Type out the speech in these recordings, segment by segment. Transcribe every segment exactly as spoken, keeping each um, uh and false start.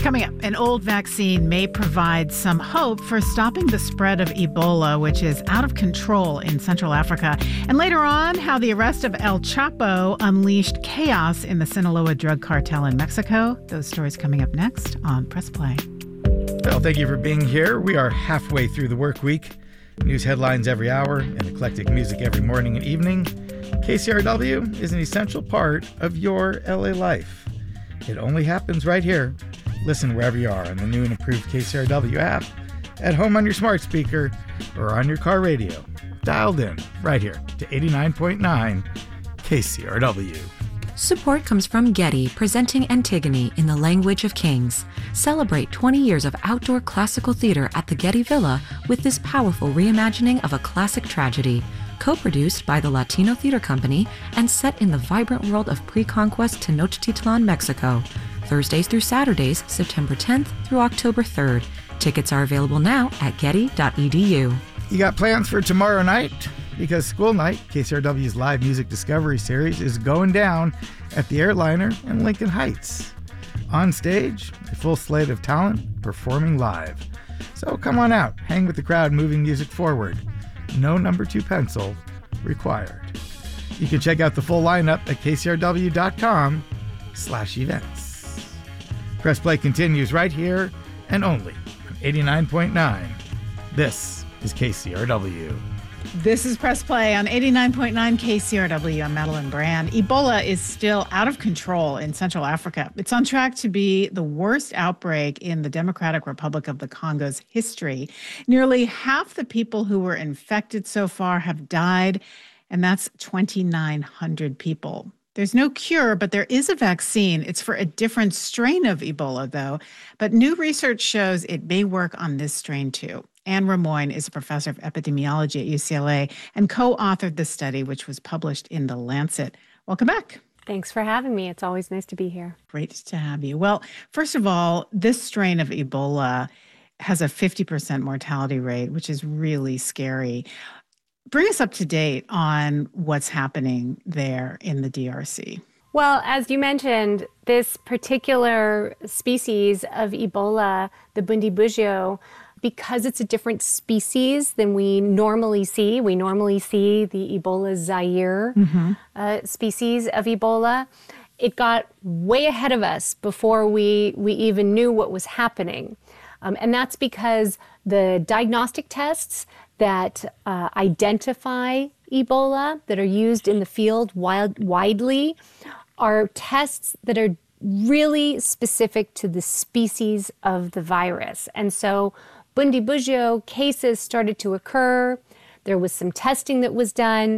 Coming up, an old vaccine may provide some hope for stopping the spread of Ebola, which is out of control in Central Africa. And later on, how the arrest of El Chapo unleashed chaos in the Sinaloa drug cartel in Mexico. Those stories coming up next on Press Play. Well, thank you for being here. We are halfway through the work week. News headlines every hour and eclectic music every morning and evening. K C R W is an essential part of your L A life. It only happens right here. Listen wherever you are on the new and improved K C R W app, at home on your smart speaker, or on your car radio. Dialed in right here to eighty-nine point nine K C R W. Support comes from Getty, presenting Antigone in the Language of Kings. Celebrate twenty years of outdoor classical theater at the Getty Villa with this powerful reimagining of a classic tragedy. Co-produced by the Latino Theater Company and set in the vibrant world of pre-conquest Tenochtitlan, Mexico. Thursdays through Saturdays, September tenth through October third. Tickets are available now at getty dot e d u. You got plans for tomorrow night? Because School Night, K C R W's live music discovery series, is going down at the Airliner in Lincoln Heights. On stage, a full slate of talent performing live. So come on out, hang with the crowd moving music forward. No number two pencil required. You can check out the full lineup at k c r w dot com slash events. Press Play continues right here and only on eighty-nine point nine. This is K C R W. This is Press Play on eighty-nine point nine K C R W. I'm Madeline Brand. Ebola is still out of control in Central Africa. It's on track to be the worst outbreak in the Democratic Republic of the Congo's history. Nearly half the people who were infected so far have died, and that's twenty-nine hundred people. There's no cure, but there is a vaccine. It's for a different strain of Ebola, though. But new research shows it may work on this strain, too. Anne Ramoyne is a professor of epidemiology at U C L A and co-authored the study, which was published in The Lancet. Welcome back. Thanks for having me. It's always nice to be here. Great to have you. Well, first of all, this strain of Ebola has a fifty percent mortality rate, which is really scary. Bring us up to date on what's happening there in the D R C. Well, as you mentioned, this particular species of Ebola, the Bundibugyo, because it's a different species than we normally see, we normally see the Ebola Zaire mm-hmm. uh, species of Ebola, it got way ahead of us before we, we even knew what was happening. Um, and that's because the diagnostic tests that uh, identify Ebola, that are used in the field wild, widely, are tests that are really specific to the species of the virus. And so Bundibugyo cases started to occur. There was some testing that was done,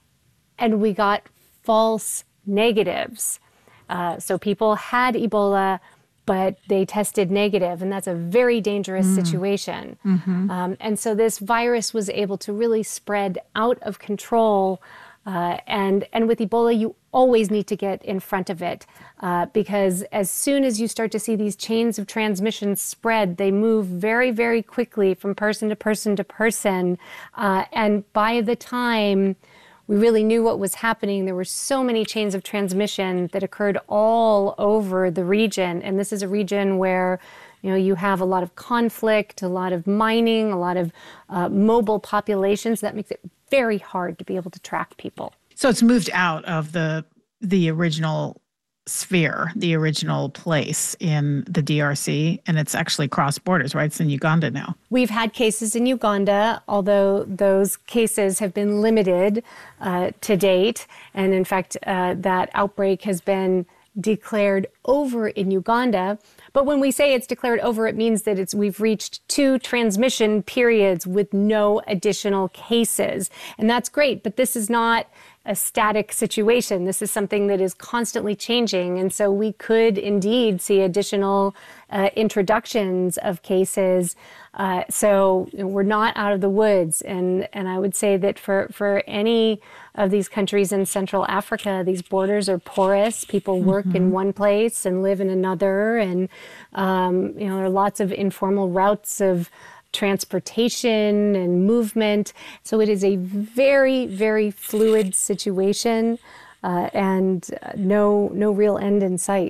and we got false negatives. Uh, so people had Ebola, but they tested negative, and that's a very dangerous mm. situation. Mm-hmm. Um, and so this virus was able to really spread out of control. Uh, and, and with Ebola, you always need to get in front of it uh, because as soon as you start to see these chains of transmission spread, they move very, very quickly from person to person to person. Uh, and by the time we really knew what was happening, there were so many chains of transmission that occurred all over the region. And this is a region where, you know, you have a lot of conflict, a lot of mining, a lot of uh, mobile populations. That makes it very hard to be able to track people. So it's moved out of the the original sphere, the original place in the D R C, and it's actually crossed borders, right? It's in Uganda now. We've had cases in Uganda, although those cases have been limited uh, to date. And in fact, uh, that outbreak has been declared over in Uganda. But when we say it's declared over, it means that it's we've reached two transmission periods with no additional cases. And that's great, but this is not a static situation. This is something that is constantly changing. And so we could indeed see additional uh, introductions of cases. Uh, so you know, we're not out of the woods. And, and I would say that for, for any of these countries in Central Africa, these borders are porous. People work mm-hmm. in one place and live in another. And, um, you know, there are lots of informal routes of transportation and movement. So it is a very, very fluid situation uh, and no no real end in sight.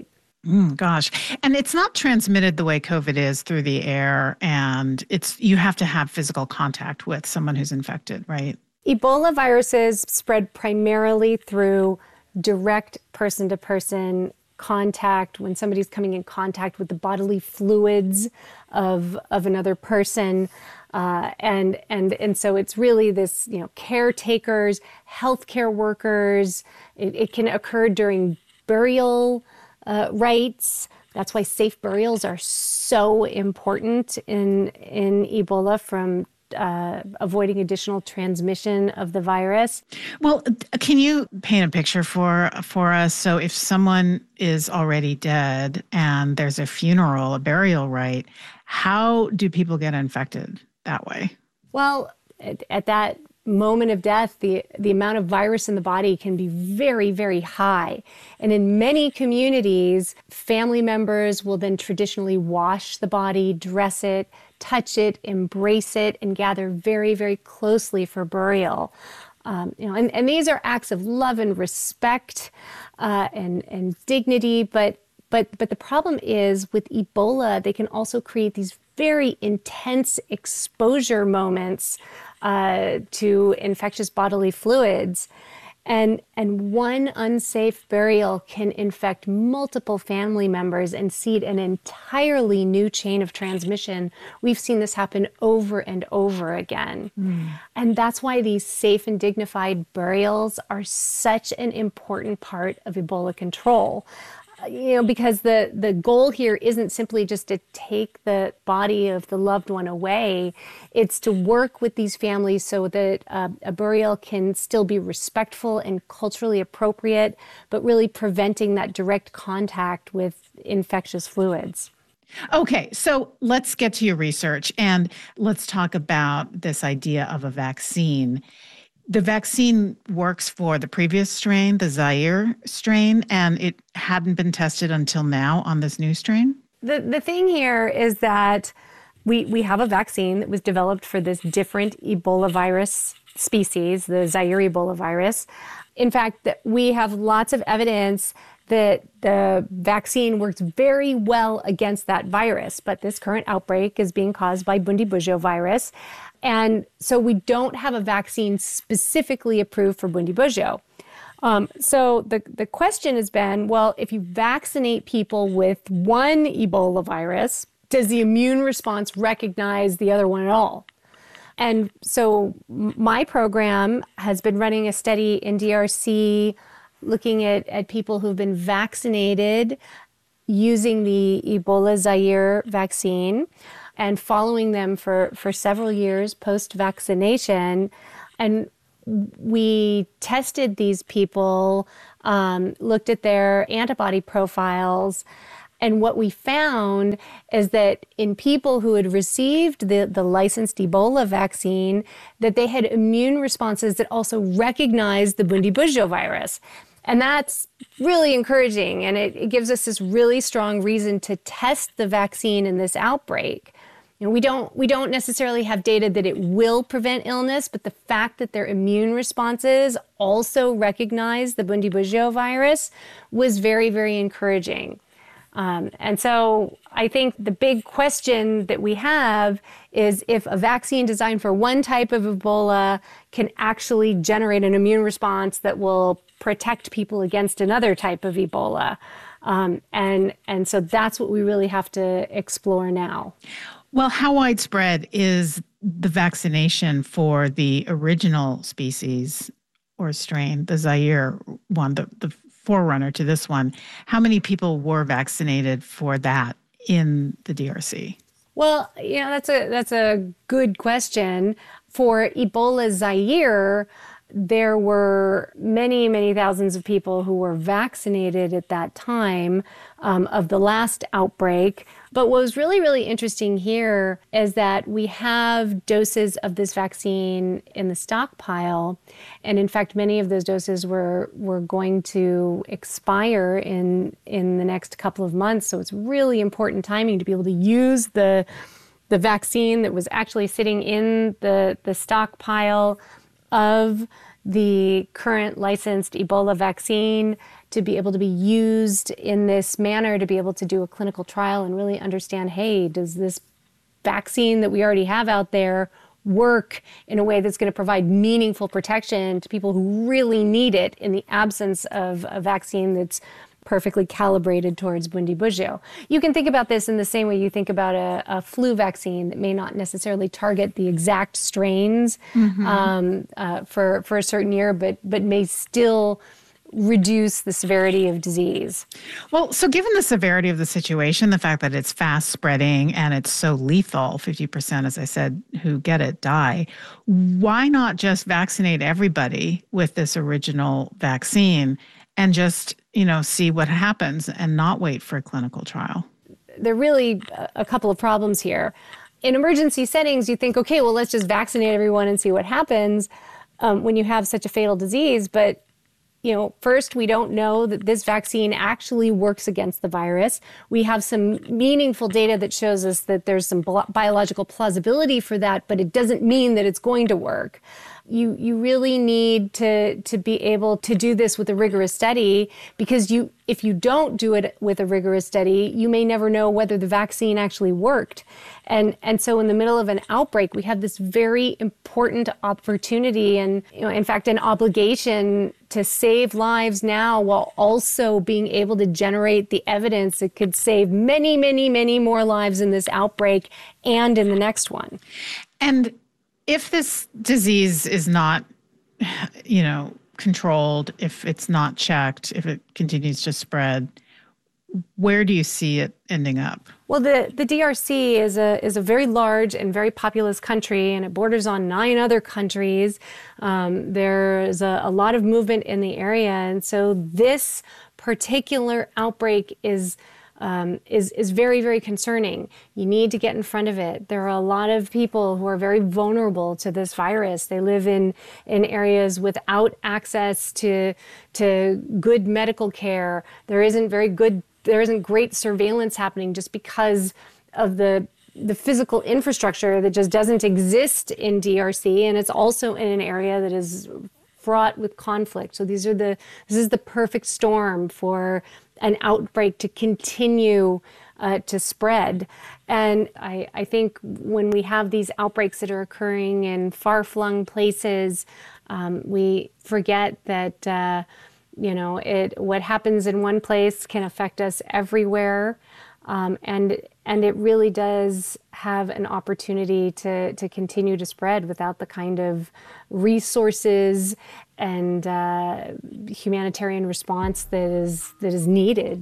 Mm, gosh. And it's not transmitted the way COVID is through the air, and it's you have to have physical contact with someone who's infected, right? Ebola viruses spread primarily through direct person-to-person contact, when somebody's coming in contact with the bodily fluids of of another person. Uh, and and and so it's really this, you know, caretakers, healthcare workers. It, it can occur during burial uh, rites. That's why safe burials are so important in in Ebola, from uh, avoiding additional transmission of the virus. Well, can you paint a picture for for us? So if someone is already dead and there's a funeral, a burial rite, how do people get infected that way? Well, at, at that moment of death, the, the amount of virus in the body can be very, very high. And in many communities, family members will then traditionally wash the body, dress it, touch it, embrace it, and gather very, very closely for burial. Um, you know, and, and these are acts of love and respect uh, and, and dignity. But, but, but the problem is with Ebola, they can also create these very intense exposure moments uh, to infectious bodily fluids. And, and one unsafe burial can infect multiple family members and seed an entirely new chain of transmission. We've seen this happen over and over again. Mm. And that's why these safe and dignified burials are such an important part of Ebola control. You know, because the, the goal here isn't simply just to take the body of the loved one away. It's to work with these families so that uh, a burial can still be respectful and culturally appropriate, but really preventing that direct contact with infectious fluids. Okay, so let's get to your research and let's talk about this idea of a vaccine. The vaccine works for the previous strain, the Zaire strain, and it hadn't been tested until now on this new strain? The the thing here is that we, we have a vaccine that was developed for this different Ebola virus species, the Zaire Ebola virus. In fact, that we have lots of evidence that the vaccine works very well against that virus, but this current outbreak is being caused by Bundibugyo virus. And so we don't have a vaccine specifically approved for Bundibugyo. Um, so the, the question has been, well, if you vaccinate people with one Ebola virus, does the immune response recognize the other one at all? And so my program has been running a study in D R C looking at, at people who've been vaccinated using the Ebola Zaire vaccine and following them for, for several years post-vaccination. And we tested these people, um, looked at their antibody profiles, and what we found is that in people who had received the, the licensed Ebola vaccine, that they had immune responses that also recognized the Bundibugyo virus. And that's really encouraging, and it, it gives us this really strong reason to test the vaccine in this outbreak. You know, we don't we don't necessarily have data that it will prevent illness, but the fact that their immune responses also recognize the Bundibugyo virus was very, very encouraging. Um, and so I think the big question that we have is if a vaccine designed for one type of Ebola can actually generate an immune response that will protect people against another type of Ebola. Um, and, and so that's what we really have to explore now. Well, how widespread is the vaccination for the original species or strain, the Zaire one, the, the forerunner to this one? How many people were vaccinated for that in the D R C? Well, you know, that's a that's a good question. For Ebola Zaire, there were many, many thousands of people who were vaccinated at that time um, of the last outbreak. But what was really, really interesting here is that we have doses of this vaccine in the stockpile. And in fact, many of those doses were, were going to expire in, in the next couple of months. So it's really important timing to be able to use the, the vaccine that was actually sitting in the, the stockpile of the current licensed Ebola vaccine to be able to be used in this manner, to be able to do a clinical trial and really understand, hey, does this vaccine that we already have out there work in a way that's going to provide meaningful protection to people who really need it in the absence of a vaccine that's perfectly calibrated towards Bundibugyo. You can think about this in the same way you think about a, a flu vaccine that may not necessarily target the exact strains mm-hmm. um, uh, for, for a certain year, but, but may still reduce the severity of disease. Well, so given the severity of the situation, the fact that it's fast spreading and it's so lethal, fifty percent, as I said, who get it die, why not just vaccinate everybody with this original vaccine and just, you know, see what happens and not wait for a clinical trial? There are really a couple of problems here. In emergency settings, you think, okay, well, let's just vaccinate everyone and see what happens um, when you have such a fatal disease. But You know, first, we don't know that this vaccine actually works against the virus. We have some meaningful data that shows us that there's some biological plausibility for that, but it doesn't mean that it's going to work. You you really need to to be able to do this with a rigorous study, because you if you don't do it with a rigorous study, you may never know whether the vaccine actually worked. And and so in the middle of an outbreak, we have this very important opportunity and, you know, in fact, an obligation to save lives now while also being able to generate the evidence that could save many, many, many more lives in this outbreak and in the next one. And if this disease is not, you know, controlled, if it's not checked, if it continues to spread, where do you see it ending up? Well, the, the D R C is a is a very large and very populous country, and it borders on nine other countries. Um, there's a, a lot of movement in the area, and so this particular outbreak is um, is is very, very concerning. You need to get in front of it. There are a lot of people who are very vulnerable to this virus. They live in in areas without access to to good medical care. There isn't very good. There isn't great surveillance happening just because of the the physical infrastructure that just doesn't exist in D R C, and it's also in an area that is fraught with conflict. So these are the this is the perfect storm for an outbreak to continue uh, to spread. And I, I think when we have these outbreaks that are occurring in far-flung places, um, we forget that uh, you know it what happens in one place can affect us everywhere. Um, and and it really does have an opportunity to to continue to spread without the kind of resources and uh, humanitarian response that is that is needed.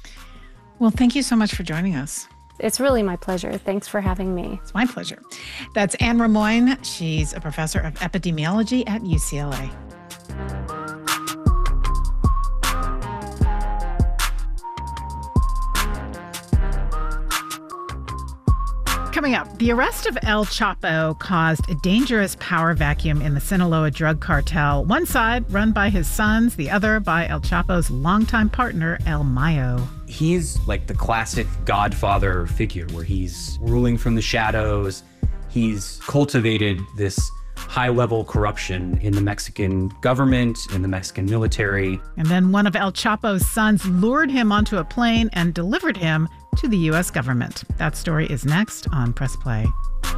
Well, thank you so much for joining us. It's really my pleasure. Thanks for having me. It's my pleasure. That's Anne Rimoin. She's a professor of epidemiology at U C L A. Coming up, the arrest of El Chapo caused a dangerous power vacuum in the Sinaloa drug cartel. One side run by his sons, the other by El Chapo's longtime partner, El Mayo. He's like the classic Godfather figure where he's ruling from the shadows. He's cultivated this high-level corruption in the Mexican government, in the Mexican military. And then one of El Chapo's sons lured him onto a plane and delivered him to the U S government. That story is next on Press Play.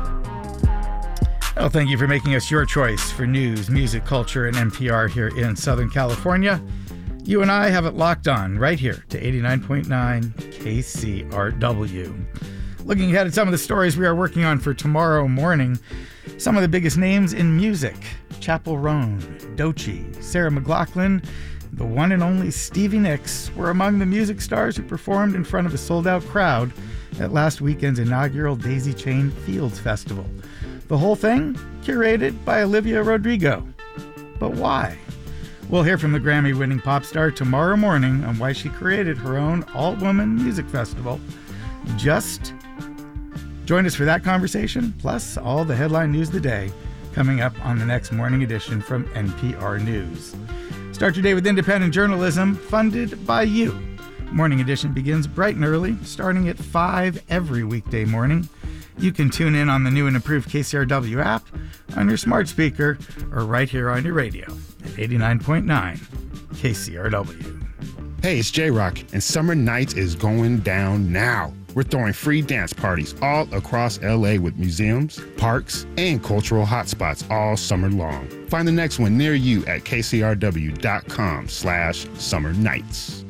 Well, thank you for making us your choice for news, music, culture, and N P R here in Southern California. You and I have it locked on right here to eighty-nine point nine K C R W. Looking ahead at some of the stories we are working on for tomorrow morning, some of the biggest names in music: Chappell Roan, Doechii, Sarah McLachlan, the one and only Stevie Nicks were among the music stars who performed in front of a sold-out crowd at last weekend's inaugural Daisy Chain Fields Festival. The whole thing curated by Olivia Rodrigo. But why? We'll hear from the Grammy-winning pop star tomorrow morning on why she created her own all-woman music festival. Just join us for that conversation, plus all the headline news of the day, coming up on the next morning edition from N P R News. Start your day with independent journalism funded by you. Morning Edition begins bright and early, starting at five every weekday morning. You can tune in on the new and improved K C R W app, on your smart speaker, or right here on your radio eighty-nine point nine K C R W. Hey, it's J-Rock, and Summer Nights is going down now. We're throwing free dance parties all across L A with museums, parks, and cultural hotspots all summer long. Find the next one near you at kcrw.com slash summer nights.